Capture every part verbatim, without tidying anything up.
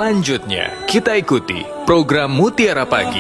Selanjutnya, kita ikuti program Mutiara Pagi.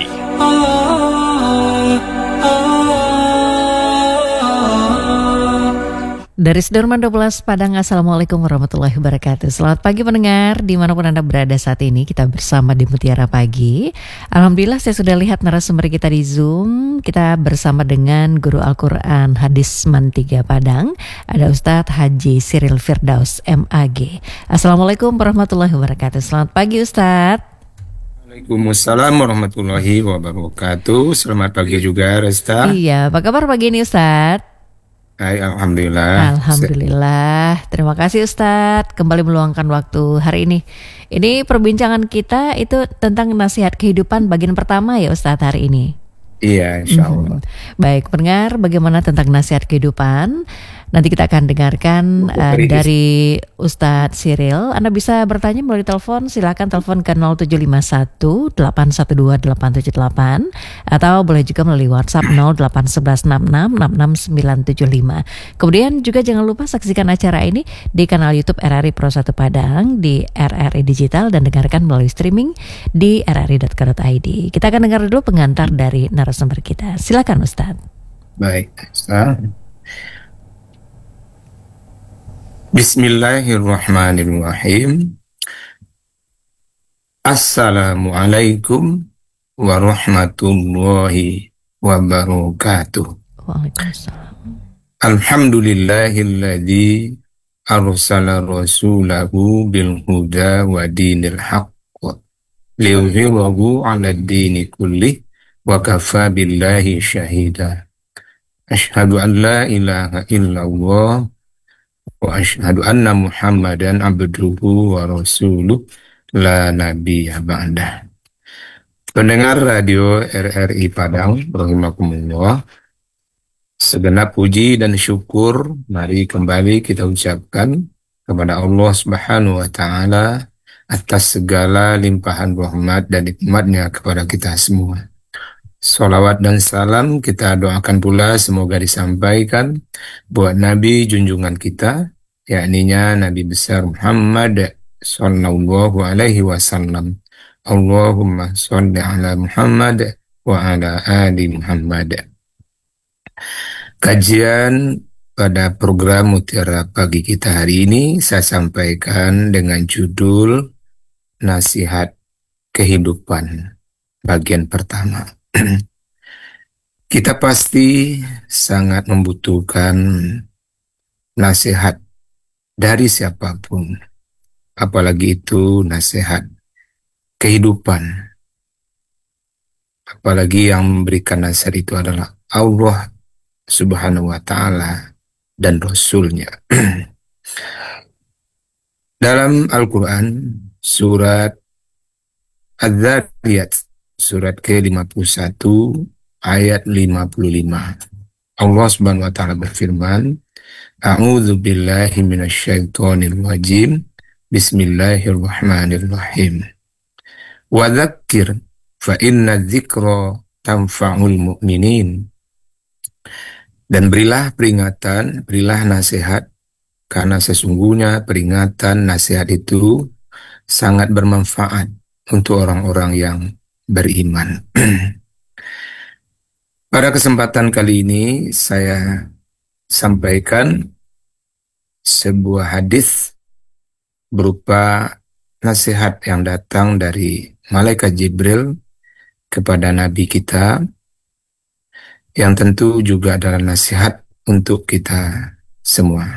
Dari Sudirman dua belas Padang, Assalamualaikum warahmatullahi wabarakatuh. Selamat pagi pendengar, dimanapun Anda berada saat ini, kita bersama di Mutiara Pagi. Alhamdulillah saya sudah lihat narasumber kita di Zoom. Kita bersama dengan Guru Al-Quran Hadis Mantiga Padang, ada Ustadz Haji Siril Firdaus M A G. Assalamualaikum warahmatullahi wabarakatuh. Selamat pagi Ustadz. Waalaikumsalam warahmatullahi wabarakatuh. Selamat pagi juga Resta. Iya, apa kabar pagi ini Ustadz? Hai, Alhamdulillah. Alhamdulillah. Terima kasih Ustadz kembali meluangkan waktu hari ini. Ini perbincangan kita itu tentang nasihat kehidupan bagian pertama ya Ustadz hari ini. Iya, insya Allah. Hmm. Baik, pendengar, bagaimana tentang nasihat kehidupan? Nanti kita akan dengarkan uh, dari Ustadz Siril. Anda bisa bertanya melalui telepon, silakan telepon ke nol tujuh lima satu delapan satu dua delapan tujuh delapan atau boleh juga melalui WhatsApp nol delapan satu satu enam enam enam enam sembilan tujuh lima. Kemudian juga jangan lupa saksikan acara ini di kanal YouTube R R I Pro satu Padang, di R R I Digital, dan dengarkan melalui streaming di r r i dot co dot i d. Kita akan dengar dulu pengantar dari narasumber kita. Silakan Ustadz. Baik, Ustadz. Bismillahirrahmanirrahim. Assalamualaikum warahmatullahi wabarakatuh. Waalaikumsalam. Alhamdulillahilladzi arsala rasulahu bil huda wa dinil haqq liyuzhirahu 'ala ad-dini kullih wa kafa billahi syahida. Asyhadu an la ilaha illallah wa asyhadu anna Muhammadan abduhu wa rasuluh la nabiyya ba'dah. Pendengar radio R R I Padang, rahimakumullah, segenap puji dan syukur mari kembali kita ucapkan kepada Allah Subhanahu wa taala atas segala limpahan rahmat dan nikmatnya kepada kita semua. Salawat dan salam kita doakan pula semoga disampaikan buat Nabi junjungan kita, yakninya Nabi besar Muhammad sallallahu alaihi wasallam. Allahumma sholli ala Muhammad wa ala ali Muhammad. Kajian pada program Mutiara Pagi kita hari ini saya sampaikan dengan judul Nasihat Kehidupan bagian pertama. Kita pasti sangat membutuhkan nasihat dari siapapun, apalagi itu nasihat kehidupan. Apalagi yang memberikan nasihat itu adalah Allah Subhanahu wa ta'ala dan Rasulnya. Dalam Al-Quran, surat Az-Zariyat, surat ke lima puluh satu ayat lima puluh lima. Allah Subhanahu wa taala berfirman, A'udzu billahi minasyaitonir rajim. Bismillahirrahmanirrahim. Wa dzakir fa inna dzikra tanfa'ul mu'minin. Dan berilah peringatan, berilah nasihat, karena sesungguhnya peringatan nasihat itu sangat bermanfaat untuk orang-orang yang beriman. Pada kesempatan kali ini saya sampaikan sebuah hadis berupa nasihat yang datang dari malaikat Jibril kepada Nabi kita, yang tentu juga adalah nasihat untuk kita semua.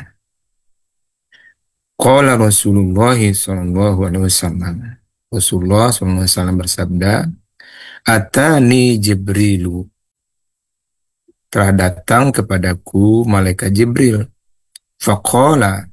Qala Rasulullah sallallahu alaihi wasallam. Rasulullah sallallahu alaihi wasallam bersabda, Atani Jibrilu, telah datang kepadaku malaikat Jibril. Faqala,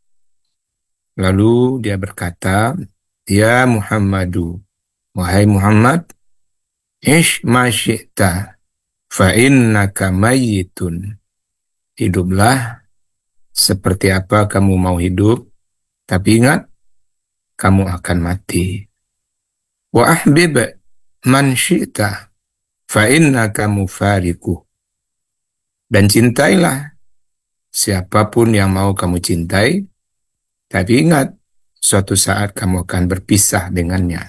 lalu dia berkata, Ya Muhammadu, wahai Muhammad, ish ma syi'ta, fa innaka mayyitun. Hiduplah seperti apa kamu mau hidup, tapi ingat, kamu akan mati. Wa ahbib man syi'ta, fa innaka mufariquh. Dan cintailah siapapun yang mau kamu cintai, tapi ingat, suatu saat kamu akan berpisah dengannya.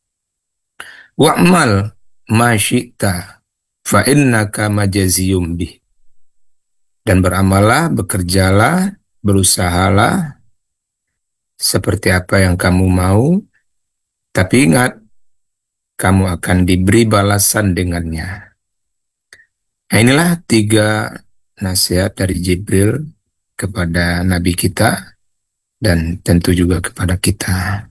Wa'mal ma syi'ta fa innaka majaziyum bih. Dan beramallah, bekerjalah, berusahalah seperti apa yang kamu mau, tapi ingat, kamu akan diberi balasan dengannya. Nah, inilah tiga nasihat dari Jibril kepada Nabi kita dan tentu juga kepada kita.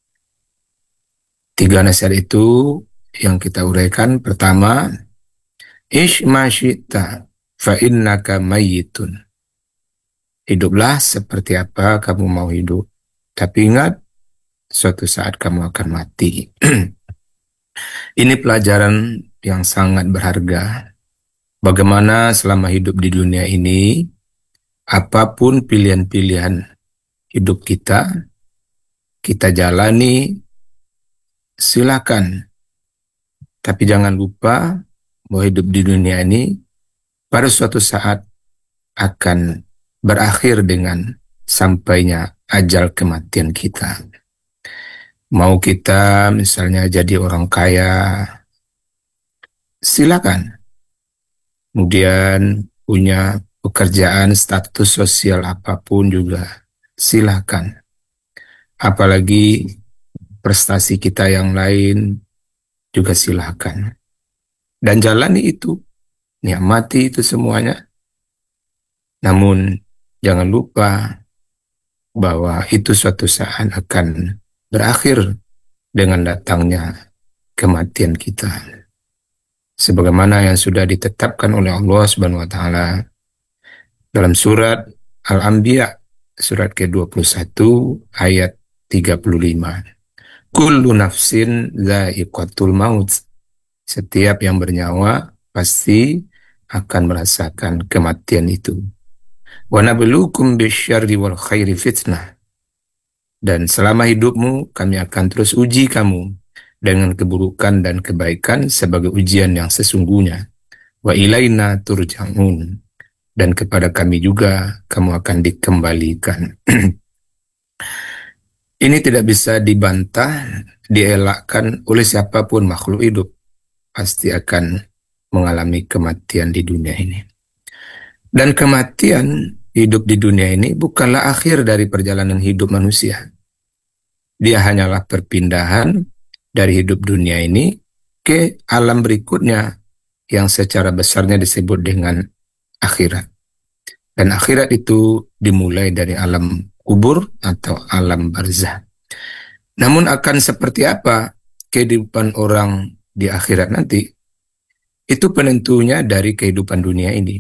Tiga nasihat itu yang kita uraikan. Pertama, ish ma syi'ta fa innaka mayyitun. Hiduplah seperti apa kamu mau hidup, tapi ingat, suatu saat kamu akan mati. Ini pelajaran yang sangat berharga. Bagaimana selama hidup di dunia ini, apapun pilihan-pilihan hidup kita, kita jalani, silakan. Tapi jangan lupa bahwa hidup di dunia ini pada suatu saat akan berakhir dengan sampainya ajal kematian kita. Mau kita misalnya jadi orang kaya, silakan. Kemudian punya pekerjaan, status sosial apapun juga silakan. Apalagi prestasi kita yang lain juga silakan. Dan jalani itu, nikmati itu semuanya. Namun jangan lupa bahwa itu suatu saat akan berakhir dengan datangnya kematian kita. Sebagaimana yang sudah ditetapkan oleh Allah Subhanahu wa taala dalam surat Al-Anbiya surat ke dua puluh satu ayat tiga puluh lima. Kullu nafsin dha'iqatul maut. Setiap yang bernyawa pasti akan merasakan kematian itu. Wa nabluukum bisyarri wal khairi fitnah. Dan selama hidupmu kami akan terus uji kamu dengan keburukan dan kebaikan sebagai ujian yang sesungguhnya. Wa ilaina turja'un. Dan kepada kami juga kamu akan dikembalikan. Ini tidak bisa dibantah, dielakkan oleh siapapun makhluk hidup. Pasti akan mengalami kematian di dunia ini. Dan kematian hidup di dunia ini bukanlah akhir dari perjalanan hidup manusia. Dia hanyalah perpindahan dari hidup dunia ini ke alam berikutnya yang secara besarnya disebut dengan akhirat. Dan akhirat itu dimulai dari alam kubur atau alam barzah. Namun akan seperti apa kehidupan orang di akhirat nanti? Itu penentunya dari kehidupan dunia ini.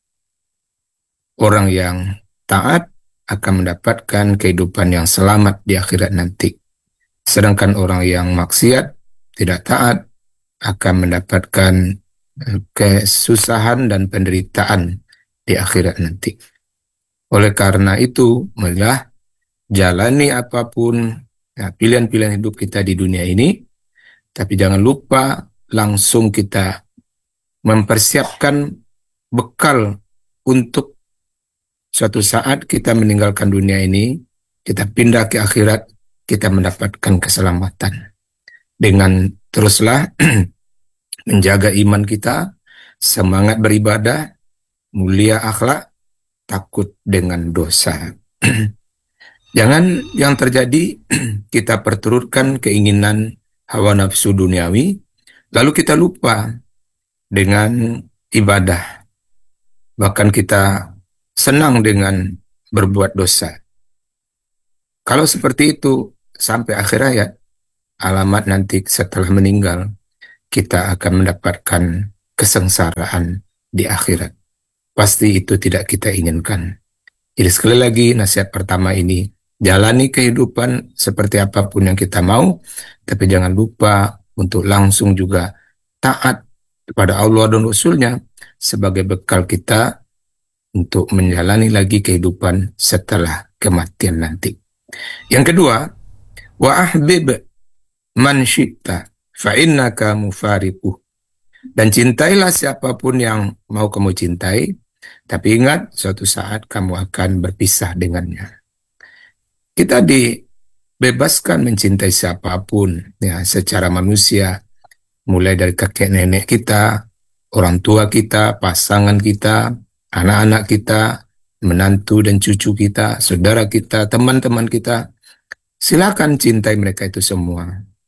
Orang yang taat akan mendapatkan kehidupan yang selamat di akhirat nanti. Sedangkan orang yang maksiat, tidak taat, akan mendapatkan kesusahan dan penderitaan di akhirat nanti. Oleh karena itu, marilah jalani apapun ya, pilihan-pilihan hidup kita di dunia ini, tapi jangan lupa langsung kita mempersiapkan bekal untuk suatu saat kita meninggalkan dunia ini, kita pindah ke akhirat, kita mendapatkan keselamatan. Dengan teruslah menjaga iman kita, semangat beribadah, mulia akhlak, takut dengan dosa. Jangan yang terjadi kita perturutkan keinginan hawa nafsu duniawi, lalu kita lupa dengan ibadah. Bahkan kita senang dengan berbuat dosa. Kalau seperti itu sampai akhir hayat, alamat nanti setelah meninggal, kita akan mendapatkan kesengsaraan di akhirat. Pasti itu tidak kita inginkan. Jadi sekali lagi nasihat pertama ini, jalani kehidupan seperti apapun yang kita mau, tapi jangan lupa untuk langsung juga taat kepada Allah dan Rasul-Nya sebagai bekal kita untuk menjalani lagi kehidupan setelah kematian nanti. Yang kedua, wa ahbib man syi'ta fa innaka mufariquh. Dan cintailah siapapun yang mau kamu cintai, tapi ingat suatu saat kamu akan berpisah dengannya. Kita di bebaskan mencintai siapapun ya secara manusia, mulai dari kakek nenek kita, orang tua kita, pasangan kita, anak-anak kita, menantu dan cucu kita, saudara kita, teman-teman kita. Silakan cintai mereka itu semua.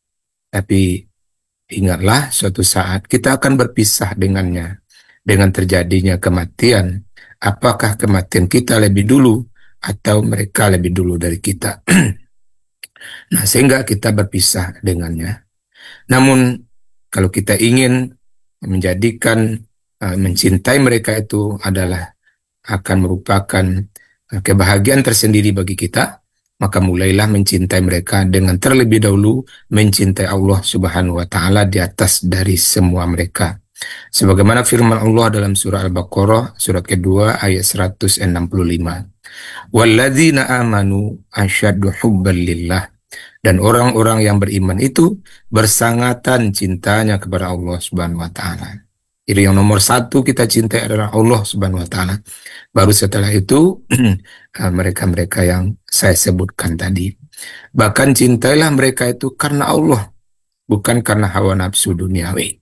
Tapi ingatlah suatu saat kita akan berpisah dengannya. Dengan terjadinya kematian, apakah kematian kita lebih dulu atau mereka lebih dulu dari kita? Nah, sehingga kita berpisah dengannya. Namun, kalau kita ingin menjadikan uh, mencintai mereka itu adalah akan merupakan uh, kebahagiaan tersendiri bagi kita, maka mulailah mencintai mereka dengan terlebih dahulu mencintai Allah Subhanahu wa taala di atas dari semua mereka. Sebagaimana firman Allah dalam surah Al-Baqarah surat kedua ayat seratus enam puluh lima. Walladzina amanu asyaddu hubban lillah. Dan orang-orang yang beriman itu bersangatan cintanya kepada Allah Subhanahu wa taala. Jadi yang nomor satu kita cintai adalah Allah Subhanahu wa taala. Baru setelah itu mereka-mereka yang saya sebutkan tadi. Bahkan cintailah mereka itu karena Allah, bukan karena hawa nafsu duniawi.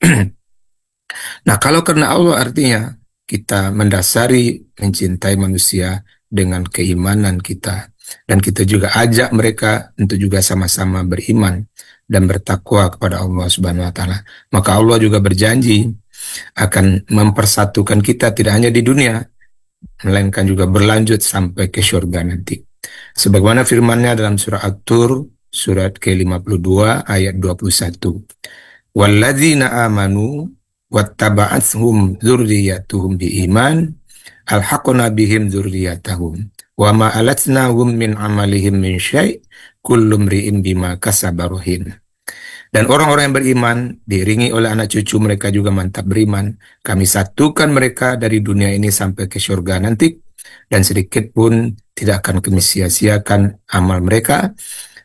Nah, kalau karena Allah artinya kita mendasari mencintai manusia dengan keimanan kita. Dan kita juga ajak mereka untuk juga sama-sama beriman dan bertakwa kepada Allah Subhanahu wa taala. Maka Allah juga berjanji akan mempersatukan kita tidak hanya di dunia, melainkan juga berlanjut sampai ke surga nanti. Sebagaimana firman-Nya dalam surah At-Tur surat ke lima puluh dua ayat dua puluh satu. Walladzina amanu wattaba'athum dzurriyyatuhum biiman alhaqna bihim dzurriyyatahum wa ma alatnahum min amalihim min syai' kullu mri'in bima kasaba rahin. Dan orang-orang yang beriman diiringi oleh anak cucu mereka juga mantap beriman. Kami satukan mereka dari dunia ini sampai ke surga nanti, dan sedikit pun tidak akan kami sia-siakan amal mereka.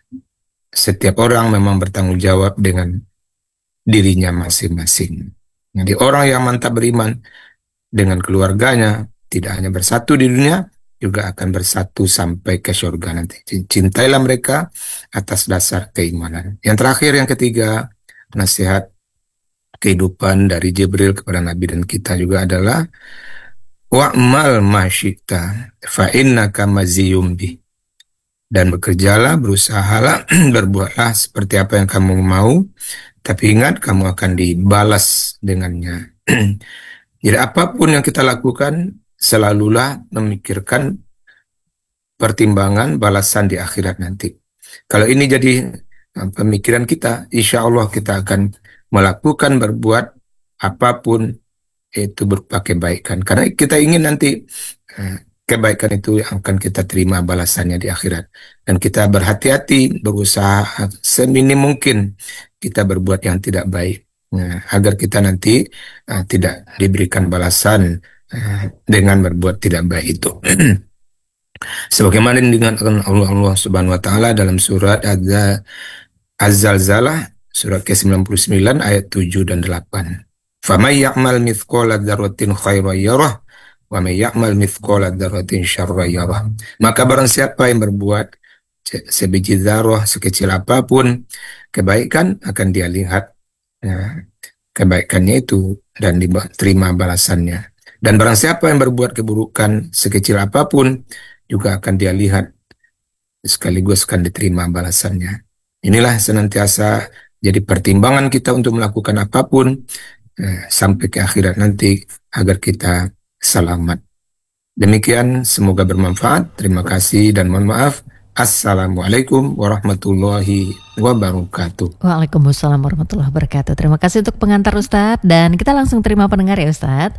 Setiap orang memang bertanggung jawab dengan dirinya masing-masing. Jadi orang yang mantap beriman dengan keluarganya tidak hanya bersatu di dunia, juga akan bersatu sampai ke surga nanti. Cintailah mereka atas dasar keimanan. Yang terakhir, yang ketiga, nasihat kehidupan dari Jibril kepada Nabi dan kita juga adalah wa'mal ma syi'ta fa innaka maziyum bih. Dan bekerjalah, berusahalah, berbuatlah seperti apa yang kamu mau, tapi ingat kamu akan dibalas dengannya. Jadi apapun yang kita lakukan, selalulah memikirkan pertimbangan balasan di akhirat nanti. Kalau ini jadi pemikiran kita, insya Allah kita akan melakukan, berbuat apapun itu berupa kebaikan. Karena kita ingin nanti kebaikan itu yang akan kita terima balasannya di akhirat. Dan kita berhati-hati, berusaha seminim mungkin kita berbuat yang tidak baik. Nah, agar kita nanti uh, tidak diberikan balasan uh, dengan berbuat tidak baik itu. Sebagaimana dengan Allah, Allah Subhanahu wa taala dalam surat Az-Zalzalah surat ke sembilan puluh sembilan ayat tujuh dan delapan. Faman ya'mal mithqala dzarratin khairan yarah wa man ya'mal mithqala dzarratin syarran yarah. Maka barang siapa yang berbuat sebiji zarah sekecil apapun kebaikan akan dia lihat ya, kebaikannya itu dan diterima balasannya. Dan barang siapa yang berbuat keburukan sekecil apapun juga akan dia lihat sekaligus akan diterima balasannya. Inilah senantiasa jadi pertimbangan kita untuk melakukan apapun eh, sampai ke akhirat nanti agar kita selamat. Demikian, semoga bermanfaat. Terima kasih dan mohon maaf. Assalamualaikum warahmatullahi wabarakatuh. Waalaikumsalam warahmatullahi wabarakatuh. Terima kasih untuk pengantar Ustadz, dan kita langsung terima pendengar ya Ustadz.